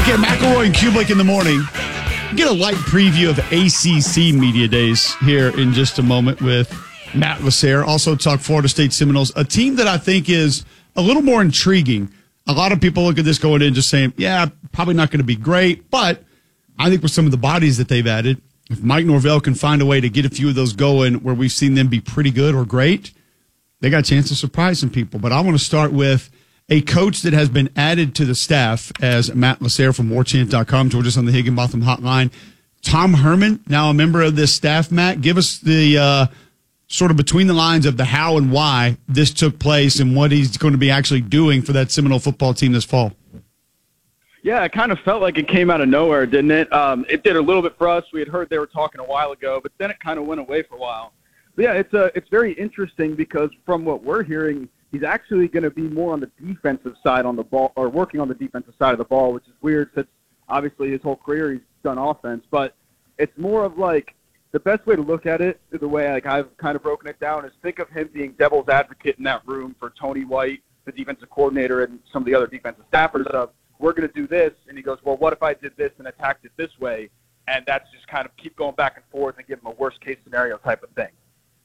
Okay, McElroy and Kublik in the morning. Get a light preview of ACC Media Days here in just a moment with Matt Lasser. Also talk Florida State Seminoles, a team that I think is a little more intriguing. A lot of people look at this going in just saying, yeah, probably not going to be great, but I think with some of the bodies that they've added, if Mike Norvell can find a way to get a few of those going where we've seen them be pretty good or great, they got a chance to surprise some people. But I want to start with a coach that has been added to the staff, as Matt Lasser from warchant.com told us on the Higginbotham hotline. Tom Herman, now a member of this staff. Matt, give us the sort of between the lines of the how and why this took place and what he's going to be actually doing for that Seminole football team this fall. Yeah, it kind of felt like it came out of nowhere, didn't it? It did a little bit for us. We had heard they were talking a while ago, but then it kind of went away for a while. But yeah, it's very interesting because from what we're hearing, he's actually going to be more on the defensive side on the ball, or working on the defensive side of the ball, which is weird since obviously his whole career he's done offense. But it's more of like the best way to look at it, the way like I've kind of broken it down, is think of him being devil's advocate in that room for Tony White, the defensive coordinator, and some of the other defensive staffers of, we're going to do this. And he goes, well, what if I did this and attacked it this way? And that's just kind of keep going back and forth and give him a worst-case scenario type of thing.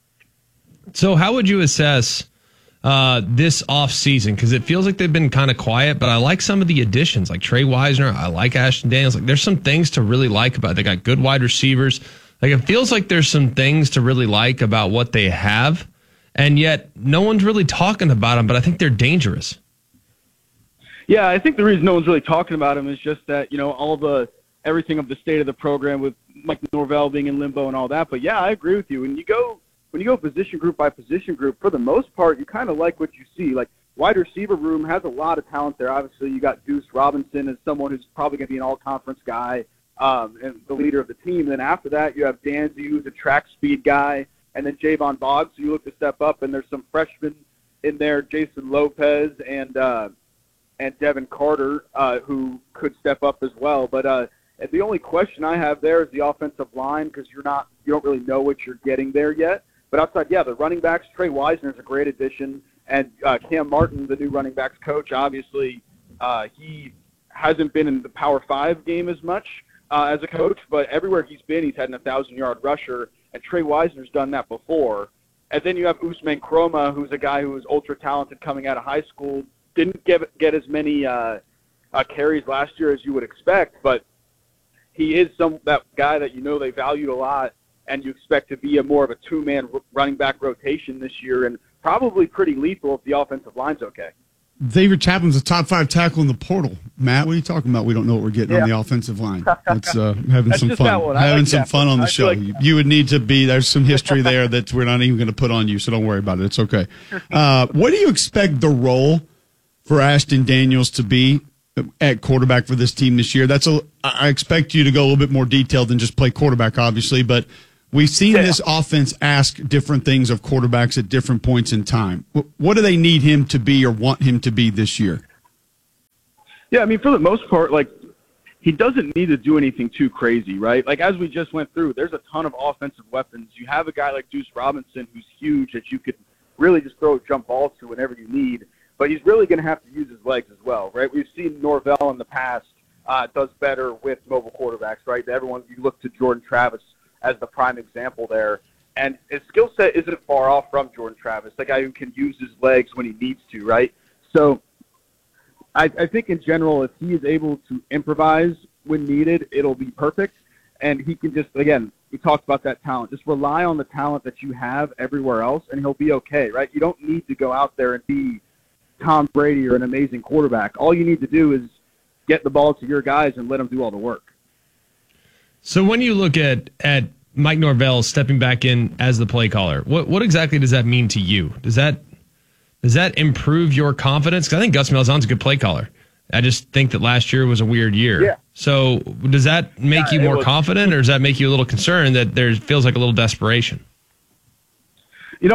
So how would you assess this offseason? Because it feels like they've been kind of quiet, but I like some of the additions, like Trey Wisner. I like Ashton Daniels. Like, there's some things to really like about it. They got good wide receivers. Like, it feels like there's some things to really like about what they have, and yet no one's really talking about them, but I think they're dangerous. Yeah, I think the reason no one's really talking about him is just that, everything of the state of the program with Mike Norvell being in limbo and all that. But yeah, I agree with you. When you go position group by position group, for the most part, you kind of like what you see. Like, wide receiver room has a lot of talent there. Obviously, you got Deuce Robinson as someone who's probably going to be an all-conference guy and the leader of the team. And then after that, you have Danzy, who's a track speed guy, and then Javon Boggs, who you look to step up. And there's some freshmen in there, Jason Lopez and Devin Carter, who could step up as well. But the only question I have there is the offensive line, because you don't really know what you're getting there yet. But outside, yeah, the running backs, Trey Wisner is a great addition, and Cam Martin, the new running backs coach, obviously he hasn't been in the Power 5 game as much as a coach, but everywhere he's been, he's had a 1,000-yard rusher, and Trey Wisner's done that before. And then you have Usman Kroma, who's a guy who was ultra-talented coming out of high school, didn't get as many carries last year as you would expect, but he is that guy that they valued a lot, and you expect to be more of a two-man running back rotation this year, and probably pretty lethal if the offensive line's okay. Xavier Chapman's a top 5 tackle in the portal. Matt, what are you talking about? We don't know what we're getting on the offensive line. That's having some fun. Having some fun on the show. You would need to be. There's some history there that we're not even going to put on you, so don't worry about it. It's okay. What do you expect the role for Ashton Daniels to be at quarterback for this team this year? I expect you to go a little bit more detailed than just play quarterback, obviously, but we've seen this offense ask different things of quarterbacks at different points in time. What do they need him to be or want him to be this year? Yeah, I mean, for the most part, he doesn't need to do anything too crazy, right? Like, as we just went through, there's a ton of offensive weapons. You have a guy like Deuce Robinson who's huge that you could really just throw jump balls to whenever you need, but he's really going to have to use his legs as well, right? We've seen Norvell in the past does better with mobile quarterbacks, right? You look to Jordan Travis as the prime example there. And his skill set isn't far off from Jordan Travis, the guy who can use his legs when he needs to, right? So I think in general, if he is able to improvise when needed, it'll be perfect. And he can just, again, we talked about that talent. Just rely on the talent that you have everywhere else, and he'll be okay, right? You don't need to go out there and be Tom Brady or an amazing quarterback. All you need to do is get the ball to your guys and let them do all the work. So when you look at Mike Norvell stepping back in as the play caller, what exactly does that mean to you? Does that improve your confidence? Because I think Gus Malzahn's a good play caller. I just think that last year was a weird year. Yeah. So does that make you more confident, or does that make you a little concerned that there feels like a little desperation? So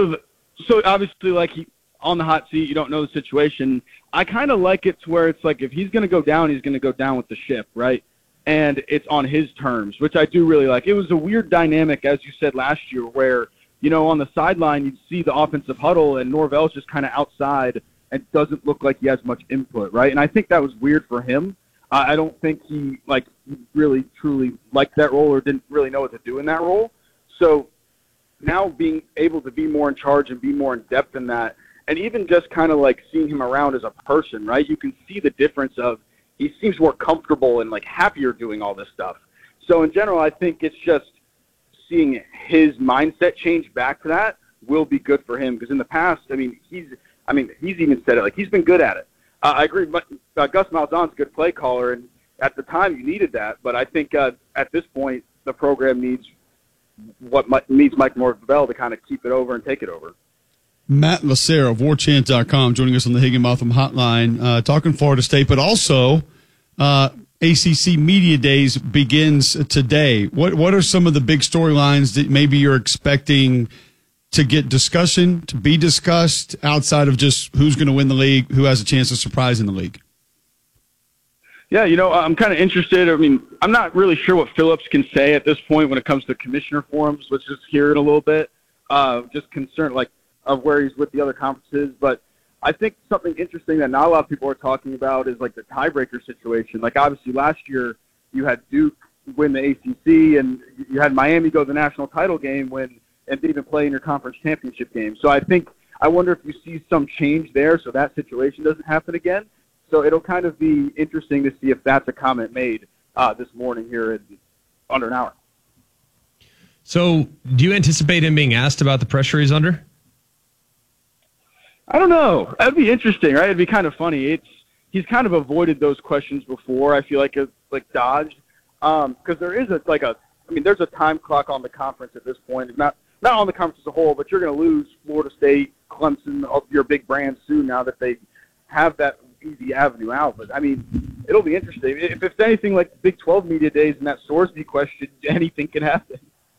obviously, on the hot seat, you don't know the situation. I kind of like it to where it's like if he's going to go down, he's going to go down with the ship, right? And it's on his terms, which I do really like. It was a weird dynamic, as you said last year, where, on the sideline, you'd see the offensive huddle, and Norvell's just kind of outside and doesn't look like he has much input, right? And I think that was weird for him. I don't think he really truly liked that role or didn't really know what to do in that role. So now being able to be more in charge and be more in depth in that, and even just kind of like seeing him around as a person, right? You can see the difference of he seems more comfortable and like happier doing all this stuff. So in general, I think it's just seeing his mindset change back to that will be good for him, because in the past, he's even said it, like he's been good at it. I agree. Gus Malzahn's a good play caller, and at the time you needed that. But I think at this point the program needs Mike Norvell to kind of keep it over and take it over. Matt Lasser of WarChant.com joining us on the Higginbotham Hotline, talking Florida State, but also ACC Media Days begins today. What are some of the big storylines that maybe you're expecting to get discussion, to be discussed, outside of just who's going to win the league, who has a chance of surprise in the league? Yeah, I'm kind of interested. I'm not really sure what Phillips can say at this point when it comes to commissioner forums. Let's just hear it a little bit. Just concerned, of where he's with the other conferences. But I think something interesting that not a lot of people are talking about is, the tiebreaker situation. Obviously last year you had Duke win the ACC, and you had Miami go to the national title game and even play in your conference championship game. So I wonder if you see some change there so that situation doesn't happen again. So it'll kind of be interesting to see if that's a comment made this morning here in under an hour. So do you anticipate him being asked about the pressure he's under? I don't know. That'd be interesting, right? It'd be kind of funny. He's kind of avoided those questions before. I feel like it's dodged, because there is there's a time clock on the conference at this point. It's not on the conference as a whole, but you're going to lose Florida State, Clemson, all your big brands soon now that they have that easy avenue out. But it'll be interesting. If it's anything like the Big 12 Media Days and that Sorsby question, anything can happen.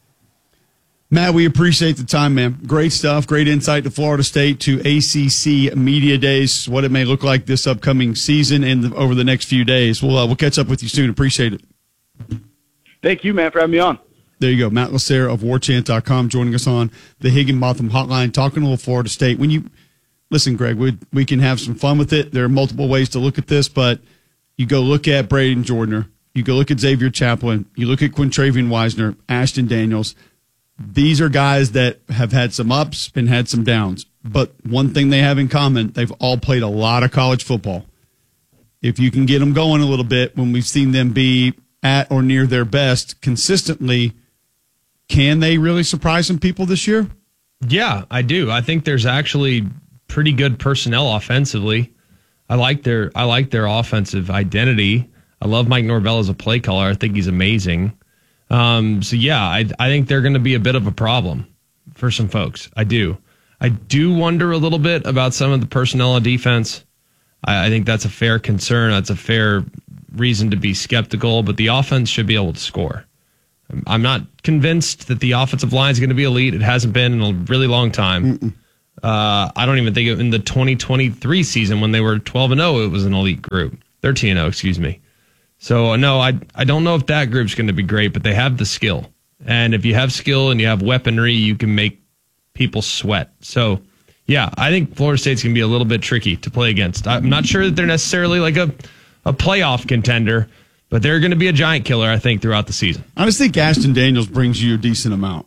Matt, we appreciate the time, man. Great stuff. Great insight to Florida State, to ACC Media Days, what it may look like this upcoming season and over the next few days. We'll catch up with you soon. Appreciate it. Thank you, man, for having me on. There you go. Matt Lasser of WarChant.com joining us on the Higginbotham Hotline, talking a little Florida State. Listen, Greg, we can have some fun with it. There are multiple ways to look at this, but you go look at Braden Jordan, you go look at Xavier Chaplin, you look at Quintravian Wisner, Ashton Daniels. These are guys that have had some ups and had some downs. But one thing they have in common, they've all played a lot of college football. If you can get them going a little bit, when we've seen them be at or near their best consistently, can they really surprise some people this year? Yeah, I do. I think there's actually pretty good personnel offensively. I like their offensive identity. I love Mike Norvell as a play caller. I think he's amazing. I think they're going to be a bit of a problem for some folks. I do wonder a little bit about some of the personnel on defense. I think that's a fair concern. That's a fair reason to be skeptical, but the offense should be able to score. I'm not convinced that the offensive line is going to be elite. It hasn't been in a really long time. I don't even think in the 2023 season when they were 12-0, it was an elite group. 13-0, excuse me. So, no, I don't know if that group's going to be great, but they have the skill. And if you have skill and you have weaponry, you can make people sweat. So, yeah, I think Florida State's going to be a little bit tricky to play against. I'm not sure that they're necessarily like a playoff contender, but they're going to be a giant killer, I think, throughout the season. I just think Ashton Daniels brings you a decent amount.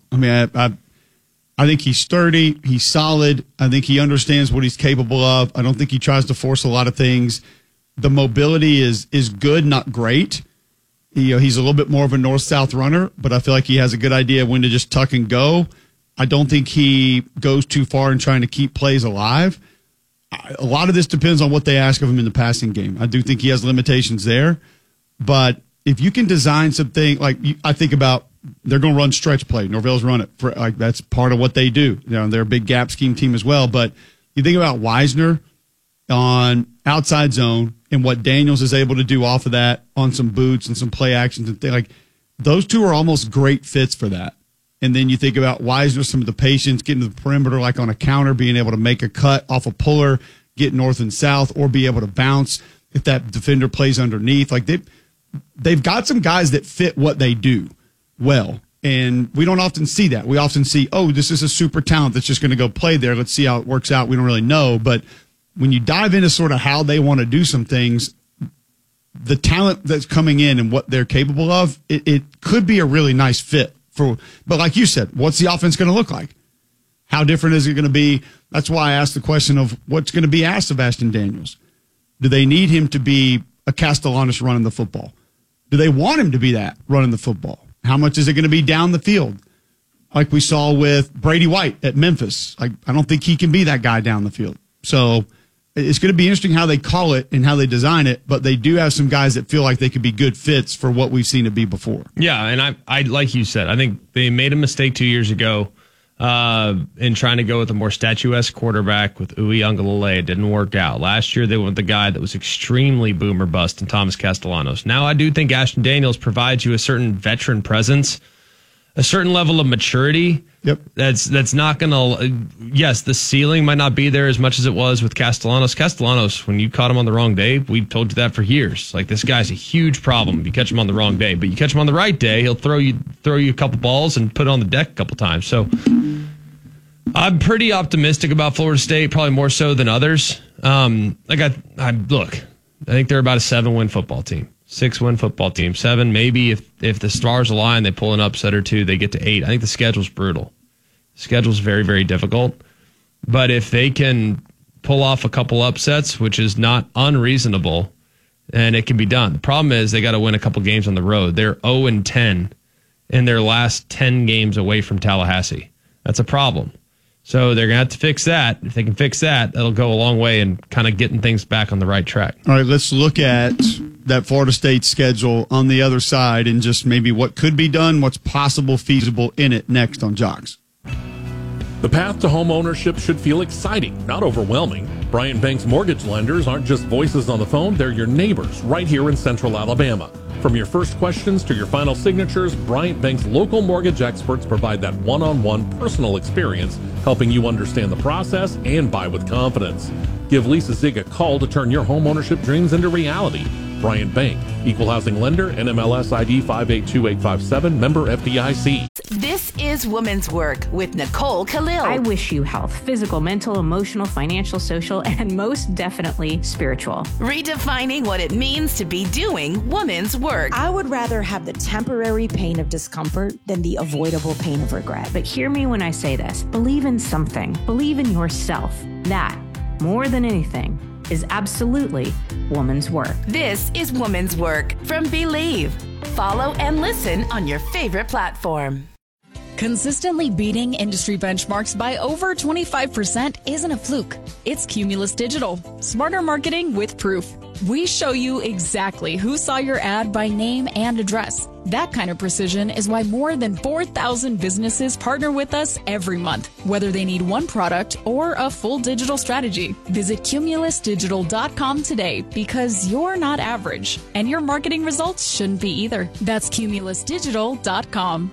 I think he's sturdy. He's solid. I think he understands what he's capable of. I don't think he tries to force a lot of things. The mobility is good, not great. He's a little bit more of a north-south runner, but I feel like he has a good idea when to just tuck and go. I don't think he goes too far in trying to keep plays alive. A lot of this depends on what they ask of him in the passing game. I do think he has limitations there, but if you can design something I think about, they're going to run stretch play. Norvell's run it that's part of what they do. They're a big gap scheme team as well. But you think about Wisner on outside zone and what Daniels is able to do off of that on some boots and some play actions and things those two are almost great fits for that. And then you think about Wisner, some of the patience, getting to the perimeter on a counter, being able to make a cut off a puller, get north and south, or be able to bounce if that defender plays underneath. They've got some guys that fit what they do well. And we don't often see that. We often see, this is a super talent that's just going to go play there. Let's see how it works out. We don't really know. But when you dive into sort of how they want to do some things, the talent that's coming in and what they're capable of, it could be a really nice fit but like you said, what's the offense going to look like? How different is it going to be? That's why I asked the question of what's going to be asked of Ashton Daniels. Do they need him to be a Castellanos running the football? Do they want him to be that running the football? How much is it going to be down the field? Like we saw with Brady White at Memphis. I don't think he can be that guy down the field. So it's going to be interesting how they call it and how they design it, but they do have some guys that feel like they could be good fits for what we've seen it be before. Yeah, and I like you said, I think they made a mistake 2 years ago in trying to go with a more statuesque quarterback with Uiagalelei. It didn't work out. Last year, they went with the guy that was extremely boom or bust in Thomas Castellanos. Now, I do think Ashton Daniels provides you a certain veteran presence, a certain level of maturity. Yep. That's not going to, yes, the ceiling might not be there as much as it was with Castellanos. Castellanos, when you caught him on the wrong day, we told you that for years. Like, this guy's a huge problem if you catch him on the wrong day. But you catch him on the right day, he'll throw you a couple balls and put it on the deck a couple times. So I'm pretty optimistic about Florida State, probably more so than others. Look, I think they're about a 7-win football team. 6-win football team. 7, maybe if the stars align, they pull an upset or two, they get to 8. I think the schedule's brutal. The schedule's very, very difficult. But if they can pull off a couple upsets, which is not unreasonable, and it can be done. The problem is they got to win a couple games on the road. They're 0-10 in their last 10 games away from Tallahassee. That's a problem. So they're going to have to fix that. If they can fix that, that'll go a long way in kind of getting things back on the right track. All right, let's look at that Florida State schedule on the other side and just maybe what could be done, what's possible, feasible in it next on Jogs. The path to home ownership should feel exciting, not overwhelming. Bryant Banks mortgage lenders aren't just voices on the phone, they're your neighbors right here in Central Alabama. From your first questions to your final signatures, Bryant Banks local mortgage experts provide that one-on-one personal experience, helping you understand the process and buy with confidence. Give Lisa Zig a call to turn your home ownership dreams into reality. Bryant Bank, Equal Housing Lender, NMLS ID 582857, member FDIC. This is Women's Work with Nicole Khalil. I wish you health, physical, mental, emotional, financial, social, and most definitely spiritual. Redefining what it means to be doing women's work. I would rather have the temporary pain of discomfort than the avoidable pain of regret. But hear me when I say this. Believe in something. Believe in yourself. That, more than anything, is absolutely woman's work. This is Woman's Work from Believe. Follow and listen on your favorite platform. Consistently beating industry benchmarks by over 25% isn't a fluke. It's Cumulus Digital. Smarter marketing with proof. We show you exactly who saw your ad by name and address. That kind of precision is why more than 4,000 businesses partner with us every month, whether they need one product or a full digital strategy. Visit cumulusdigital.com today because you're not average and your marketing results shouldn't be either. That's cumulusdigital.com.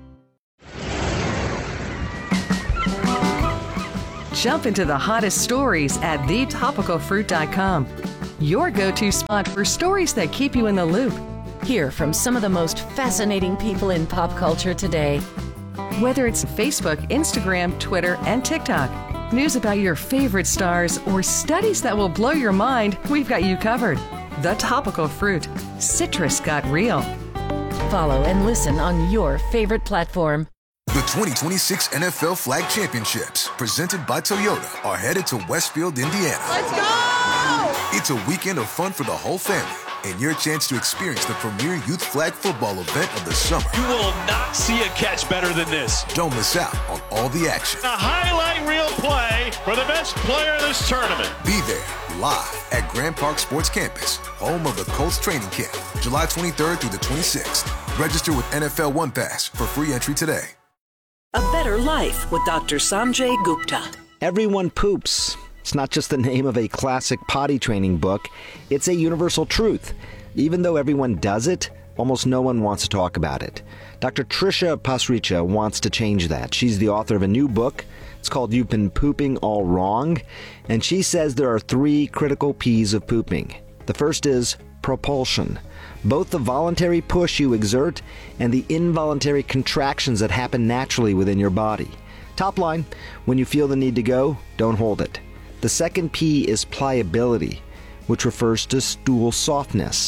Jump into the hottest stories at thetopicalfruit.com. Your go-to spot for stories that keep you in the loop. Hear from some of the most fascinating people in pop culture today. Whether it's Facebook, Instagram, Twitter, and TikTok, news about your favorite stars, or studies that will blow your mind, we've got you covered. The Topical Fruit. Citrus got real. Follow and listen on your favorite platform. The 2026 NFL Flag Championships, presented by Toyota, are headed to Westfield, Indiana. Let's go! It's a weekend of fun for the whole family and your chance to experience the premier youth flag football event of the summer. You will not see a catch better than this. Don't miss out on all the action. A highlight reel play for the best player in this tournament. Be there live at Grand Park Sports Campus, home of the Colts training camp, July 23rd through the 26th. Register with NFL One Pass for free entry today. A Better Life with Dr. Sanjay Gupta. Everyone poops. It's not just the name of a classic potty training book. It's a universal truth. Even though everyone does it, almost no one wants to talk about it. Dr. Trisha Pasricha wants to change that. She's the author of a new book. It's called You've Been Pooping All Wrong. And she says there are 3 critical P's of pooping. The first is propulsion. Both the voluntary push you exert and the involuntary contractions that happen naturally within your body. Top line, when you feel the need to go, don't hold it. The second P is pliability, which refers to stool softness.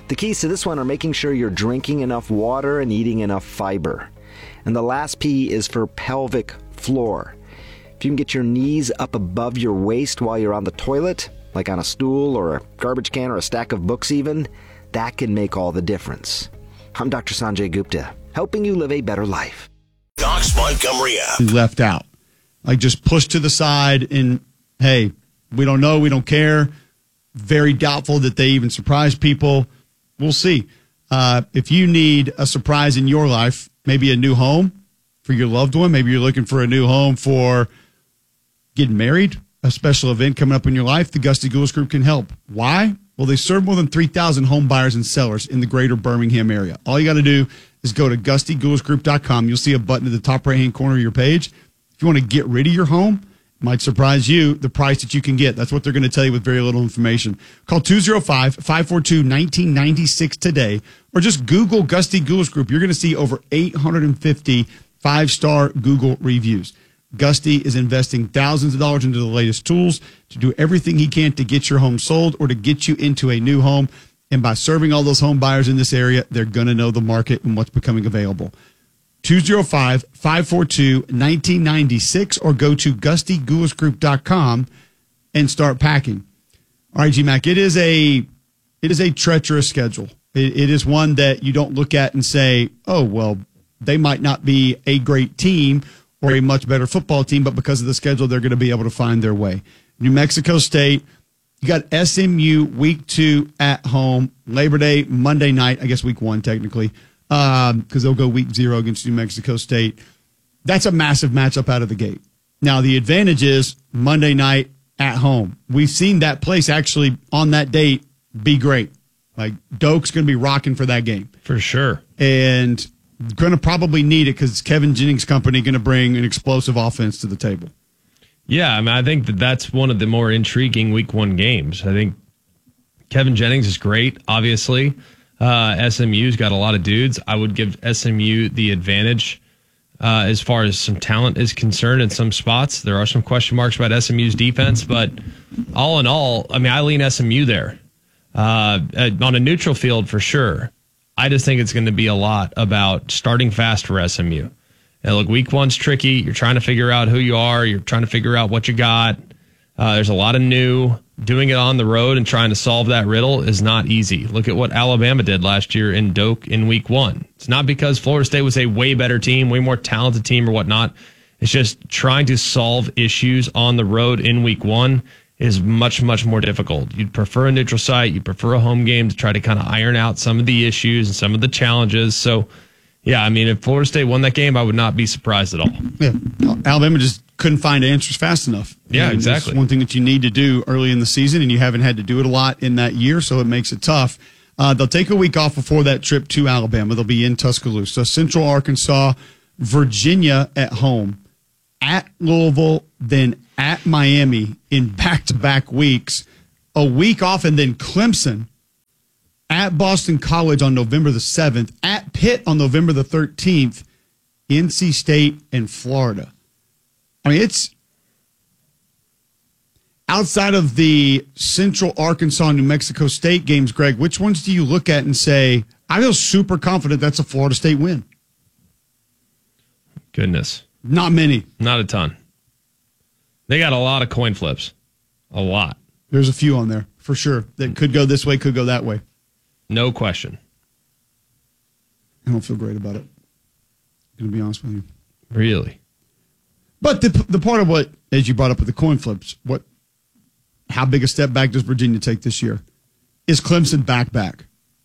The keys to this one are making sure you're drinking enough water and eating enough fiber. And the last P is for pelvic floor. If you can get your knees up above your waist while you're on the toilet, like on a stool or a garbage can or a stack of books even, that can make all the difference. I'm Dr. Sanjay Gupta, helping you live a better life. Docs Montgomery app. Left out. Like just pushed to the side and, hey, we don't know, we don't care. Very doubtful that they even surprise people. We'll see. If you need a surprise in your life, maybe a new home for your loved one, maybe you're looking for a new home for getting married, a special event coming up in your life, the Gusty Goulas Group can help. Why? Well, they serve more than 3,000 home buyers and sellers in the greater Birmingham area. All you got to do is go to GustyGoulasGroup.com. You'll see a button at the top right-hand corner of your page. If you want to get rid of your home, it might surprise you the price that you can get. That's what they're going to tell you with very little information. Call 205-542-1996 today, or just Google Gusty Goulas Group. You're going to see over 850 five-star Google reviews. Gusty is investing thousands of dollars into the latest tools to do everything he can to get your home sold or to get you into a new home. And by serving all those home buyers in this area, they're going to know the market and what's becoming available. 205-542-1996 or go to GustyGoulasGroup.com and start packing. All right, G-Mac, it is a treacherous schedule. It is one that you don't look at and say, oh, well, they might not be a great team or a much better football team, but because of the schedule, they're going to be able to find their way. New Mexico State, you got SMU week 2 at home, Labor Day, Monday night, I guess week 1 technically, because they'll go week 0 against New Mexico State. That's a massive matchup out of the gate. Now, the advantage is Monday night at home. We've seen that place actually on that date be great. Like, Doak's going to be rocking for that game. For sure. And going to probably need it because Kevin Jennings' company going to bring an explosive offense to the table. Yeah, I mean, I think that's one of the more intriguing week 1 games. I think Kevin Jennings is great, obviously. SMU's got a lot of dudes. I would give SMU the advantage as far as some talent is concerned in some spots. There are some question marks about SMU's defense, but all in all, I mean, I lean SMU there. On a neutral field for sure. I just think it's going to be a lot about starting fast for SMU. And look, week 1's tricky. You're trying to figure out who you are. You're trying to figure out what you got. There's a lot of new. Doing it on the road and trying to solve that riddle is not easy. Look at what Alabama did last year in Doak in week 1. It's not because Florida State was a way better team, way more talented team or whatnot. It's just trying to solve issues on the road in week 1 is much, much more difficult. You'd prefer a neutral site. You'd prefer a home game to try to kind of iron out some of the issues and some of the challenges. So, yeah, I mean, if Florida State won that game, I would not be surprised at all. Yeah, Alabama just couldn't find answers fast enough. Yeah, and exactly. It's one thing that you need to do early in the season, and you haven't had to do it a lot in that year, so it makes it tough. They'll take a week off before that trip to Alabama. They'll be in Tuscaloosa. Central Arkansas, Virginia at home, at Louisville, then at Miami in back-to-back weeks. A week off, and then Clemson at Boston College on November the 7th, at Pitt on November the 13th, NC State and Florida. I mean, it's outside of the Central Arkansas, New Mexico State games, Greg, which ones do you look at and say, I feel super confident that's a Florida State win? Goodness. Not many. Not a ton. They got a lot of coin flips. A lot. There's a few on there, for sure, that could go this way, could go that way. No question. I don't feel great about it. I'm going to be honest with you. Really? But the part of what, as you brought up with the coin flips, how big a step back does Virginia take this year? Is Clemson back?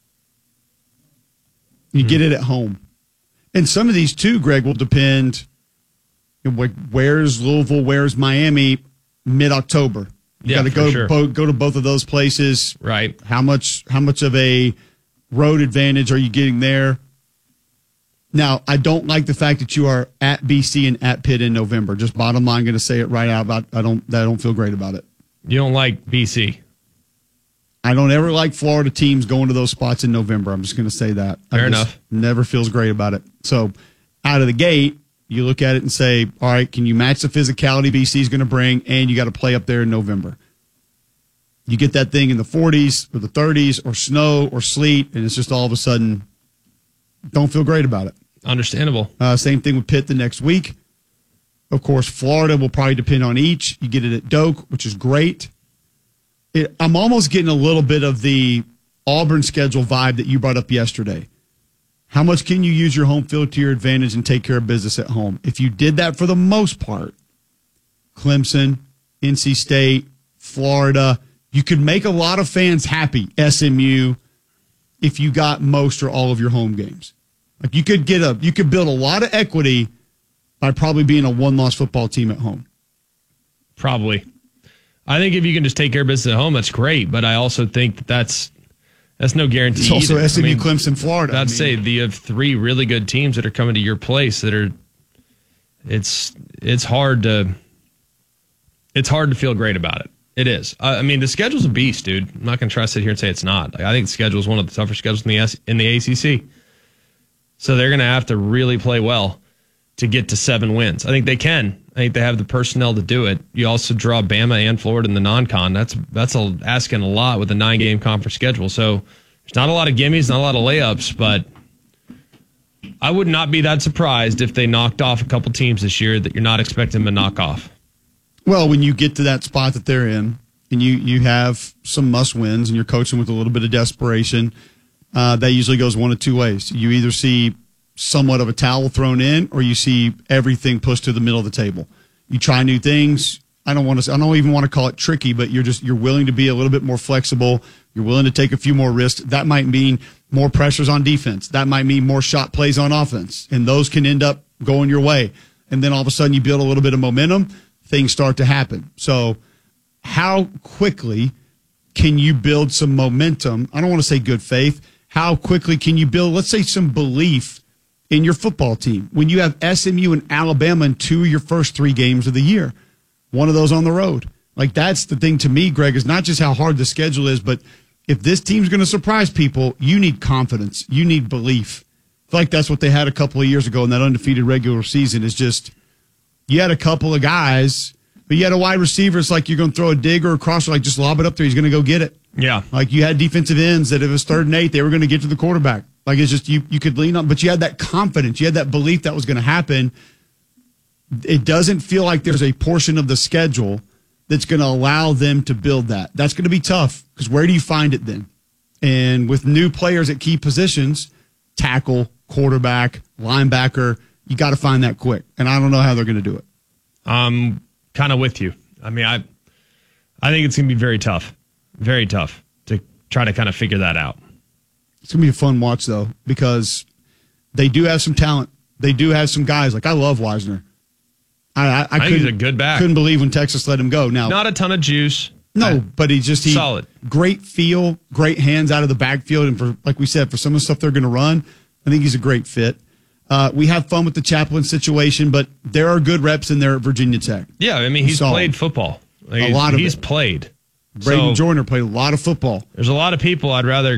You get it at home. And some of these, too, Greg, will depend, where's Louisville, where's Miami, mid-October. You got to go to both of those places. Right. How much of a road advantage are you getting there? Now, I don't like the fact that you are at BC and at Pitt in November. Just bottom line, going to say it right out. I don't feel great about it. You don't like BC? I don't ever like Florida teams going to those spots in November. I'm just going to say that. Fair enough. Never feels great about it. So, out of the gate, you look at it and say, all right, can you match the physicality BC is going to bring, and you got to play up there in November. You get that thing in the 40s or the 30s or snow or sleet, and it's just all of a sudden don't feel great about it. Understandable. Same thing with Pitt the next week. Of course, Florida will probably depend on each. You get it at Doak, which is great. I'm almost getting a little bit of the Auburn schedule vibe that you brought up yesterday. How much can you use your home field to your advantage and take care of business at home? If you did that for the most part, Clemson, NC State, Florida, you could make a lot of fans happy, SMU, if you got most or all of your home games. Like you could build a lot of equity by probably being a one-loss football team at home. Probably. I think if you can just take care of business at home, that's great. But I also think that's no guarantee. It's also either. SMU, Clemson, Florida. I'd say you have three really good teams that are coming to your place that are. It's hard to feel great about it. It is. I mean, the schedule's a beast, dude. I'm not going to try to sit here and say it's not. I think the schedule is one of the tougher schedules in the ACC. So they're going to have to really play well to get to 7 wins. I think they can. I think they have the personnel to do it. You also draw Bama and Florida in the non-con. That's asking a lot with a 9-game conference schedule. So there's not a lot of gimmies, not a lot of layups, but I would not be that surprised if they knocked off a couple teams this year that you're not expecting them to knock off. Well, when you get to that spot that they're in and you have some must-wins and you're coaching with a little bit of desperation, that usually goes one of two ways. You either see somewhat of a towel thrown in, or you see everything pushed to the middle of the table. You try new things. I don't even want to call it tricky, but you're willing to be a little bit more flexible. You're willing to take a few more risks. That might mean more pressures on defense. That might mean more shot plays on offense, and those can end up going your way. And then all of a sudden you build a little bit of momentum. Things start to happen. So how quickly can you build some momentum? I don't want to say good faith. How quickly can you build, let's say, some belief in your football team when you have SMU and Alabama in 2 of your first 3 games of the year, one of those on the road? Like, that's the thing to me, Greg, is not just how hard the schedule is, but if this team's going to surprise people, you need confidence. You need belief. I feel like that's what they had a couple of years ago in that undefeated regular season, is just you had a couple of guys, but you had a wide receiver. It's like you're going to throw a dig or a crosser, like just lob it up there. He's going to go get it. Yeah. Like you had defensive ends that if it was 3rd and 8, they were going to get to the quarterback. Like it's just you could lean on, but you had that confidence. You had that belief that was going to happen. It doesn't feel like there's a portion of the schedule that's going to allow them to build that. That's going to be tough because where do you find it then? And with new players at key positions, tackle, quarterback, linebacker, you got to find that quick. And I don't know how they're going to do it. I'm kind of with you. I mean, I think it's going to be very tough to try to kind of figure that out. It's going to be a fun watch, though, because they do have some talent. They do have some guys. Like, I love Wisner. I think he's a good back. Couldn't believe when Texas let him go. Now, not a ton of juice. No, but he's solid. Great feel, great hands out of the backfield. And for, like we said, for some of the stuff they're going to run, I think he's a great fit. We have fun with the Chaplin situation, but there are good reps in there at Virginia Tech. Yeah, I mean, he's played football. A lot of he's it. played. Braden Joyner played a lot of football. There's a lot of people I'd rather